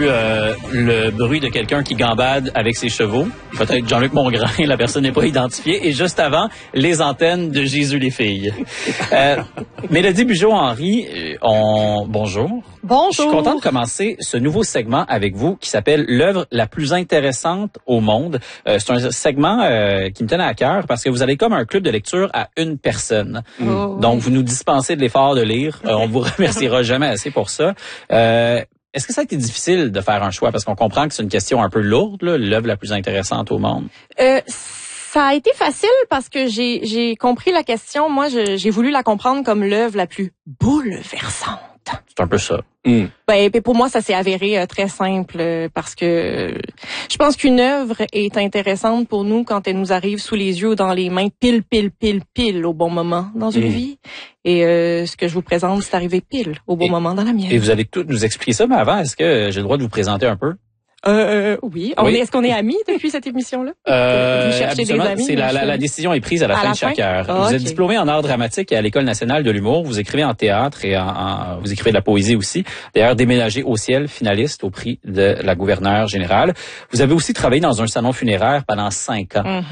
Le bruit de quelqu'un qui gambade avec ses chevaux. Peut-être Jean-Luc Mongrain, la personne n'est pas identifiée. Et juste avant, les antennes de Jésus les filles. Mélodie Bugeaud-Henry, bonjour. Bonjour. Je suis content de commencer ce nouveau segment avec vous qui s'appelle l'œuvre la plus intéressante au monde. C'est un segment qui me tenait à cœur parce que vous avez comme un club de lecture à une personne. Donc, vous nous dispensez de l'effort de lire. On vous remerciera jamais assez pour ça. Est-ce que ça a été difficile de faire un choix? Parce qu'on comprend que c'est une question un peu lourde, là, l'œuvre la plus intéressante au monde. Ça a été facile parce que j'ai compris la question. Moi, j'ai voulu la comprendre comme l'œuvre la plus bouleversante. C'est un peu ça. Ben, pour moi, ça s'est avéré très simple parce que je pense qu'une œuvre est intéressante pour nous quand elle nous arrive sous les yeux ou dans les mains pile au bon moment dans une vie. Et ce que je vous présente, c'est arrivé pile au bon moment dans la mienne. Et vous allez tout nous expliquer ça, mais avant, est-ce que j'ai le droit de vous présenter un peu? Oui. Est-ce qu'on est amis depuis cette émission-là? Vous cherchez des amis? C'est la décision est prise à la fin de chaque heure. Vous êtes diplômé en art dramatique à l'École nationale de l'humour. Vous écrivez en théâtre et vous écrivez de la poésie aussi. D'ailleurs, Déménager au ciel, finaliste au prix de la gouverneure générale. Vous avez aussi travaillé dans un salon funéraire pendant 5 ans.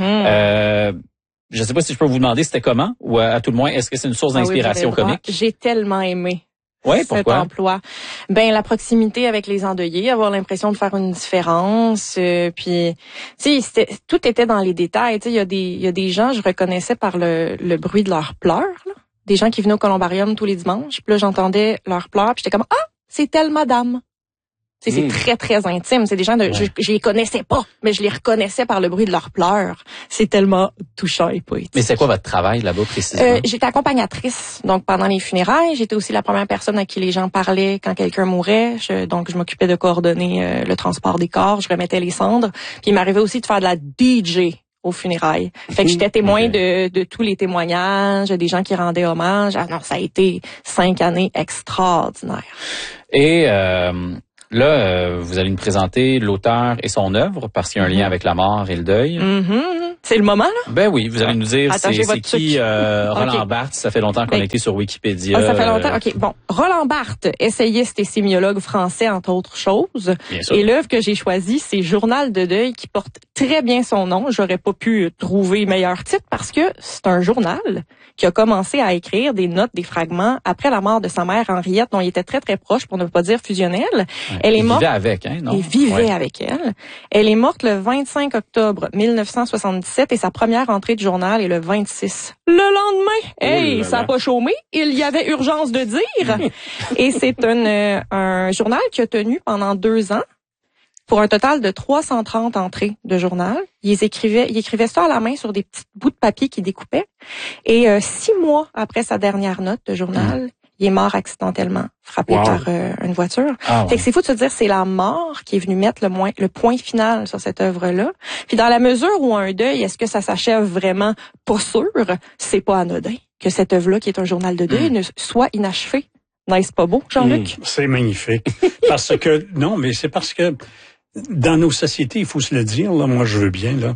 Je ne sais pas si je peux vous demander c'était comment, ou à tout le moins, est-ce que c'est une source d'inspiration comique? J'ai tellement aimé. Ouais, cet pourquoi? emploi. Ben, la proximité avec les endeuillés, avoir l'impression de faire une différence, puis tu sais, tout était dans les détails. Tu sais, il y a des gens, je reconnaissais par le bruit de leurs pleurs, là. Des gens qui venaient au columbarium tous les dimanches, puis là j'entendais leurs pleurs, puis j'étais comme c'est telle madame. Tu sais, c'est très intime. C'est des gens je les connaissais pas, mais je les reconnaissais par le bruit de leurs pleurs. C'est tellement touchant et poétique. Mais c'est quoi votre travail là-bas précisément? J'étais accompagnatrice. Donc, pendant les funérailles, j'étais aussi la première personne à qui les gens parlaient quand quelqu'un mourait. Donc, je m'occupais de coordonner le transport des corps. Je remettais les cendres. Puis, il m'arrivait aussi de faire de la DJ aux funérailles. Fait que j'étais témoin de tous les témoignages, des gens qui rendaient hommage. Ah non, ça a été 5 années extraordinaires. Et là, vous allez nous présenter l'auteur et son œuvre parce qu'il y a un lien avec la mort et le deuil. C'est le moment, là? Ben oui, vous allez nous dire c'est qui Roland Barthes. Ça fait longtemps qu'on est sur Wikipédia. Ça fait longtemps. OK, bon. Roland Barthes, essayiste et sémiologue français, entre autres choses. Bien sûr. Et l'œuvre que j'ai choisie, c'est Journal de deuil, qui porte très bien son nom. J'aurais pas pu trouver meilleur titre parce que c'est un journal qui a commencé à écrire des notes, des fragments après la mort de sa mère Henriette, dont il était très proche, pour ne pas dire fusionnel. Elle est morte. Il vivait avec, hein, non? Il vivait avec elle. Elle est morte le 25 octobre 1977 et sa première entrée de journal est le 26. Le lendemain, ça n'a pas chômé. Il y avait urgence de dire. Et c'est un journal qui a tenu pendant 2 ans pour un total de 330 entrées de journal. Il écrivait ça à la main sur des petits bouts de papier qu'il découpait. Et 6 mois après sa dernière note de journal, il est mort accidentellement, frappé par une voiture. Fait que c'est fou de se dire, c'est la mort qui est venue mettre le point final sur cette œuvre-là. Puis dans la mesure où un deuil, est-ce que ça s'achève vraiment? Pas sûr. C'est pas anodin que cette œuvre-là, qui est un journal de deuil, ne soit inachevée. N'est-ce pas beau, Jean-Luc? C'est magnifique. Parce que, non, mais c'est parce que dans nos sociétés, il faut se le dire, là, moi je veux bien, là,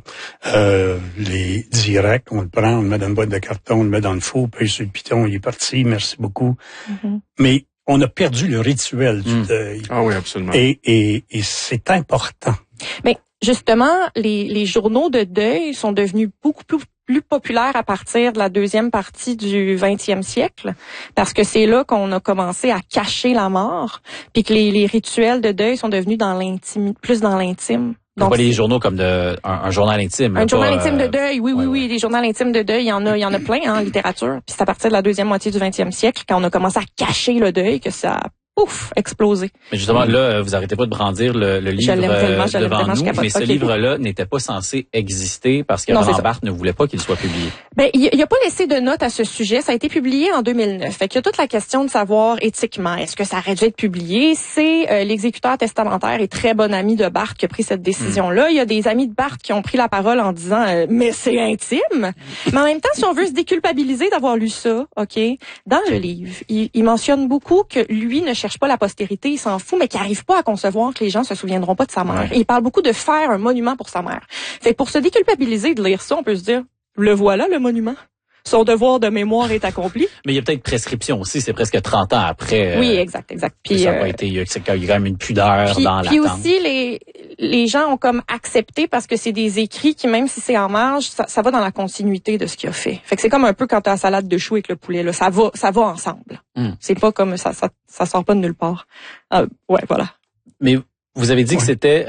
les directs, on le prend, on le met dans une boîte de carton, on le met dans le four, puis sur le piton, il est parti, merci beaucoup. Mais on a perdu le rituel du deuil. Ah oui, absolument. Et c'est important. Mais justement, les journaux de deuil sont devenus beaucoup plus populaire à partir de la deuxième partie du 20e siècle, parce que c'est là qu'on a commencé à cacher la mort, puis que les rituels de deuil sont devenus plus dans l'intime. Donc pas les journaux comme un journal intime. Un journal intime de deuil, oui, des journaux intimes de deuil, il y en a plein en littérature. Puis c'est à partir de la deuxième moitié du 20e siècle, quand on a commencé à cacher le deuil, que ça a explosé. Mais justement, là, vous arrêtez pas de brandir le livre devant nous, mais ce livre-là n'était pas censé exister parce que Roland Barthes ne voulait pas qu'il soit publié. Ben, il a pas laissé de notes à ce sujet. Ça a été publié en 2009. Fait qu'il y a toute la question de savoir éthiquement, est-ce que ça aurait dû être publié? C'est l'exécuteur testamentaire et très bon ami de Barthes qui a pris cette décision-là. Il y a des amis de Barthes qui ont pris la parole en disant mais c'est intime. Mais en même temps, si on veut se déculpabiliser d'avoir lu ça, OK, dans le livre, il mentionne beaucoup que lui ne cherche pas la postérité, il s'en fout, mais qu'il n'arrive pas à concevoir que les gens se souviendront pas de sa mère. Et il parle beaucoup de faire un monument pour sa mère. Fait pour se déculpabiliser de lire ça, on peut se dire, le voilà le monument. son devoir de mémoire est accompli. Mais il y a peut-être prescription aussi, c'est presque 30 ans après. Oui, exact. Puis ça a été, il y a quand même une pudeur dans l'attente. Puis aussi, les gens ont comme accepté parce que c'est des écrits qui, même si c'est en marge, ça va dans la continuité de ce qu'il a fait. Fait que c'est comme un peu quand t'as la salade de choux avec le poulet, là. Ça va ensemble. C'est pas comme ça sort pas de nulle part. Ouais, voilà. Mais vous avez dit que c'était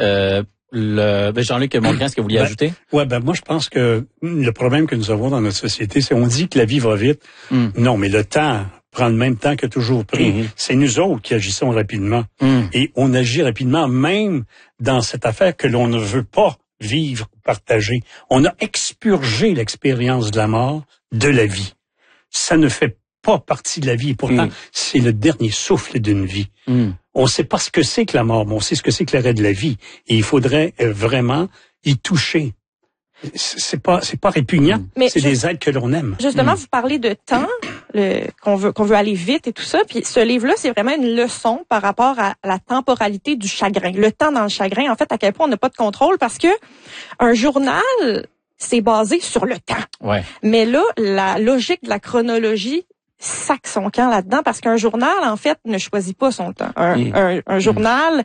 Jean-Luc Mongrain, est-ce que vous vouliez ajouter? Ouais, moi je pense que le problème que nous avons dans notre société, c'est on dit que la vie va vite. Non, mais le temps prend le même temps que toujours pris. C'est nous autres qui agissons rapidement. Et on agit rapidement même dans cette affaire que l'on ne veut pas vivre, partager. On a expurgé l'expérience de la mort de la vie. Ça ne fait pas partie de la vie. Et pourtant, c'est le dernier souffle d'une vie. On ne sait pas ce que c'est que la mort, mais on sait ce que c'est que l'arrêt de la vie. Et il faudrait vraiment y toucher. C'est pas répugnant. C'est des êtres que l'on aime. Justement, vous parlez de temps, qu'on veut aller vite et tout ça. Puis ce livre-là, c'est vraiment une leçon par rapport à la temporalité du chagrin. Le temps dans le chagrin, en fait, à quel point on n'a pas de contrôle parce que un journal, c'est basé sur le temps. Ouais. Mais là, la logique de la chronologie sac son camp là-dedans parce qu'un journal, en fait, ne choisit pas son temps. Un journal,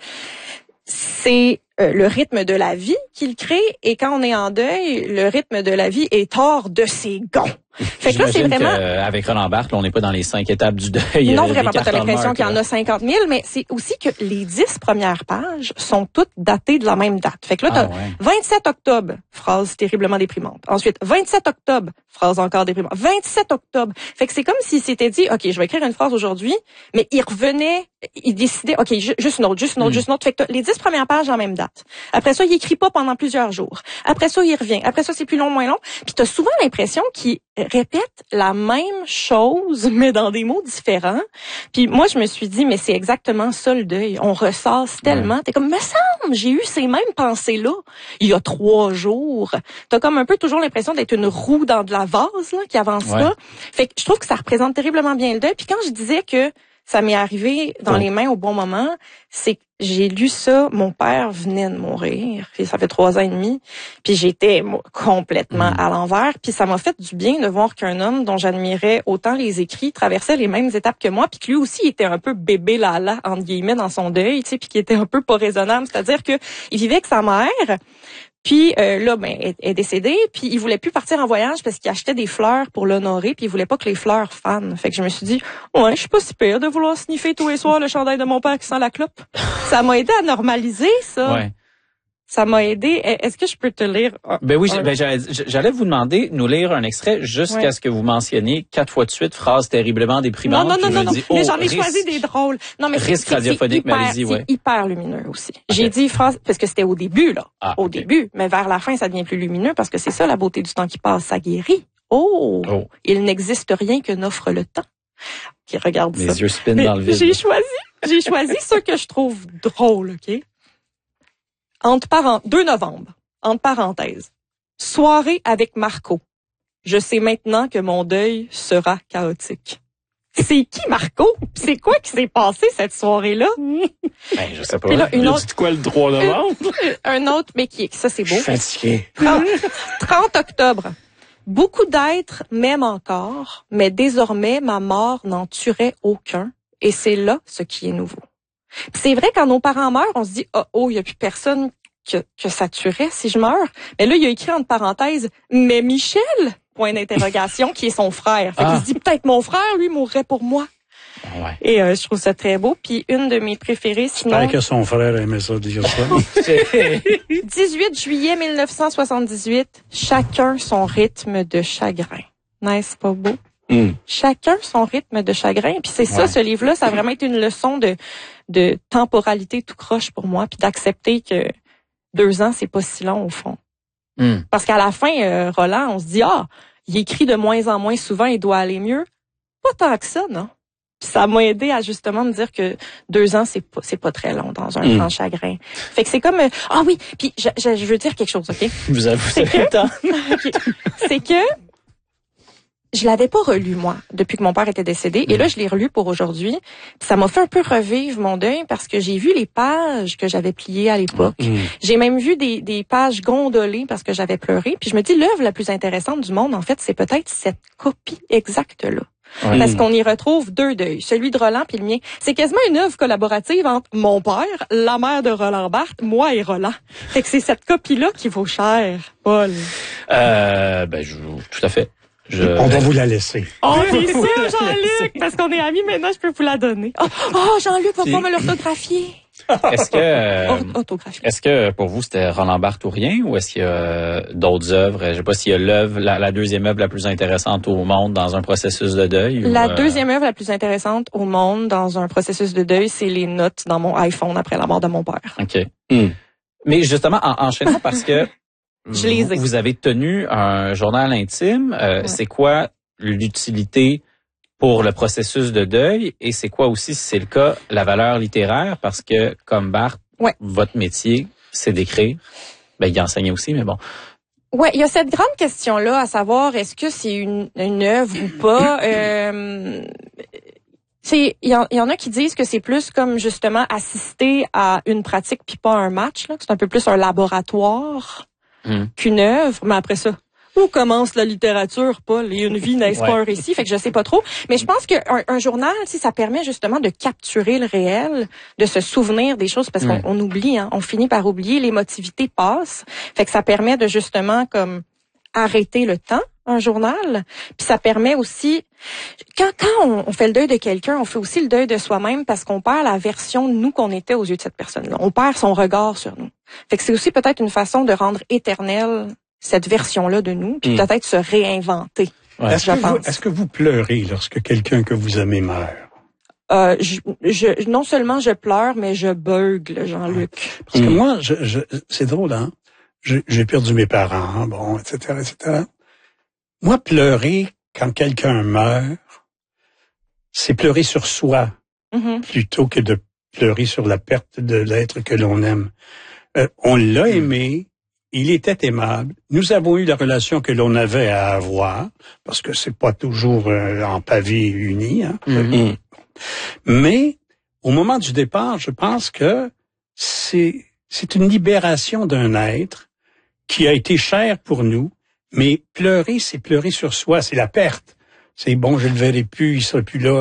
c'est le rythme de la vie qu'il crée et quand on est en deuil, le rythme de la vie est hors de ses gonds. Fait que là, c'est vraiment... avec Roland Barthes, on n'est pas dans les 5 étapes du deuil. Non, vraiment pas. T'as l'impression qu'il y en a 50 000, mais c'est aussi que les 10 premières pages sont toutes datées de la même date. Fait que là, t'as 27 octobre, phrase terriblement déprimante. Ensuite, 27 octobre, phrase encore déprimante. 27 octobre. Fait que c'est comme s'il s'était dit, OK, je vais écrire une phrase aujourd'hui, mais il revenait, il décidait, OK, juste une autre. Fait que t'as les 10 premières pages en même date. Après ça, il écrit pas pendant plusieurs jours. Après ça, il revient. Après ça, c'est plus long, moins long. Puis t'as souvent l'impression qu'il répète la même chose, mais dans des mots différents. Puis moi, je me suis dit, mais c'est exactement ça le deuil. On ressasse tellement. T'es comme, me semble, j'ai eu ces mêmes pensées-là il y a 3 jours. T'as comme un peu toujours l'impression d'être une roue dans de la vase là, qui avance pas. Fait que je trouve que ça représente terriblement bien le deuil. Puis quand je disais que ça m'est arrivé dans les mains au bon moment, c'est que j'ai lu ça, mon père venait de mourir, puis ça fait 3 ans et demi, puis j'étais complètement à l'envers, puis ça m'a fait du bien de voir qu'un homme dont j'admirais autant les écrits traversait les mêmes étapes que moi, puis que lui aussi était un peu bébé lala entre guillemets dans son deuil, tu sais, puis qui était un peu pas raisonnable, c'est-à-dire que il vivait avec sa mère. Puis là, est décédé, puis il voulait plus partir en voyage parce qu'il achetait des fleurs pour l'honorer, puis il voulait pas que les fleurs fanent. Fait que je me suis dit, ouais, je suis pas si pire de vouloir sniffer tous les soirs le chandail de mon père qui sent la clope. Ça m'a aidé à normaliser ça. Ouais. Ça m'a aidé. Est-ce que je peux te lire? Ben oui, j'allais vous demander de nous lire un extrait jusqu'à ce que vous mentionniez 4 fois de suite phrase terriblement déprimante. Non. Mais j'en ai choisi des drôles. Non, mais risque radiophonique, mais allez-y, c'est hyper lumineux aussi. Okay. J'ai dit phrase, parce que c'était au début, là. Au début. Mais vers la fin, ça devient plus lumineux parce que c'est ça, la beauté du temps qui passe, ça guérit. Oh. Il n'existe rien que n'offre le temps. OK, regarde ça. Mes yeux spinent dans le vide. J'ai choisi ceux que je trouve drôles, OK? 2 novembre, entre parenthèses. Soirée avec Marco. Je sais maintenant que mon deuil sera chaotique. C'est qui Marco? C'est quoi qui s'est passé cette soirée-là? Ben, je sais pas. Là, une autre... C'est quoi le 3 novembre? Un autre, mais ça c'est beau. Je suis fatigué. 30 octobre. Beaucoup d'êtres m'aiment encore, mais désormais ma mort n'en tuerait aucun. Et c'est là ce qui est nouveau. C'est vrai, quand nos parents meurent, on se dit, il y a plus personne que ça tuerait si je meurs. Mais là, il a écrit entre parenthèses, mais Michel, point d'interrogation, qui est son frère. Fait qu'il se dit, peut-être mon frère, lui, mourrait pour moi. Ouais. Et je trouve ça très beau. Puis une de mes préférées, sinon... J'espère que son frère aimait ça dire ça. 18 juillet 1978, chacun son rythme de chagrin. N'est-ce pas beau? Chacun son rythme de chagrin. Puis c'est ça, ce livre-là, ça a vraiment été une leçon de temporalité tout croche pour moi, puis d'accepter que 2 ans, c'est pas si long au fond. Parce qu'à la fin, Roland, on se dit, il écrit de moins en moins souvent, il doit aller mieux. Pas tant que ça, non? Puis ça m'a aidé à justement me dire que 2 ans, c'est pas très long dans un grand chagrin. Fait que c'est comme... oui, puis je veux dire quelque chose, OK? Vous avez le temps. Okay. C'est que je l'avais pas relu, moi, depuis que mon père était décédé. Et là, je l'ai relu pour aujourd'hui. Puis ça m'a fait un peu revivre mon deuil parce que j'ai vu les pages que j'avais pliées à l'époque. J'ai même vu des pages gondolées parce que j'avais pleuré. Puis je me dis, l'œuvre la plus intéressante du monde, en fait, c'est peut-être cette copie exacte-là. Ouais. Parce qu'on y retrouve deux deuils, celui de Roland puis le mien. C'est quasiment une œuvre collaborative entre mon père, la mère de Roland Barthes, moi et Roland. Fait que c'est cette copie-là qui vaut cher, Paul. Tout à fait. On va vous la laisser. Oh, c'est sûr, Jean-Luc, parce qu'on est amis maintenant, je peux vous la donner. Oh, Jean-Luc va pas me l'orthographier. Est-ce que pour vous c'était Roland Barthes ou rien, ou est-ce qu'il y a d'autres œuvres? Je sais pas s'il y a l'œuvre, la deuxième œuvre la plus intéressante au monde dans un processus de deuil. Deuxième œuvre la plus intéressante au monde dans un processus de deuil, c'est les notes dans mon iPhone après la mort de mon père. OK. Mais justement, enchaînons parce que vous avez tenu un journal intime. C'est quoi l'utilité pour le processus de deuil, et c'est quoi aussi, si c'est le cas, la valeur littéraire, parce que, comme Barthes, votre métier, c'est d'écrire. Il enseignait aussi, mais bon. Ouais, il y a cette grande question-là, à savoir, est-ce que c'est une œuvre ou pas? Il y en a qui disent que c'est plus comme, justement, assister à une pratique puis pas un match, là, que c'est un peu plus un laboratoire qu'une œuvre, mais après ça, où commence la littérature, Paul? Et une vie n'est-ce pas un récit? Fait que je sais pas trop. Mais je pense qu'un journal, ça permet justement de capturer le réel, de se souvenir des choses, parce qu'on oublie, hein, on finit par oublier, l'émotivité passe. Fait que ça permet de justement comme arrêter le temps, un journal. Puis ça permet aussi, quand on fait le deuil de quelqu'un, on fait aussi le deuil de soi-même parce qu'on perd la version de nous qu'on était aux yeux de cette personne-là. On perd son regard sur nous. Fait que c'est aussi peut-être une façon de rendre éternelle cette version-là de nous, puis peut-être se réinventer. Ouais. Est-ce que vous pleurez lorsque quelqu'un que vous aimez meurt? Non seulement je pleure, mais je beugle, Jean-Luc. Parce que moi, c'est drôle, hein? J'ai perdu mes parents, bon, etc., etc. Moi, pleurer quand quelqu'un meurt, c'est pleurer sur soi, plutôt que de pleurer sur la perte de l'être que l'on aime. On l'a aimé. Il était aimable. Nous avons eu la relation que l'on avait à avoir, parce que c'est pas toujours en pavé uni. Hein? Mais au moment du départ, je pense que c'est une libération d'un être qui a été cher pour nous. Mais pleurer, c'est pleurer sur soi, c'est la perte. C'est bon, je le verrai plus, il sera plus là.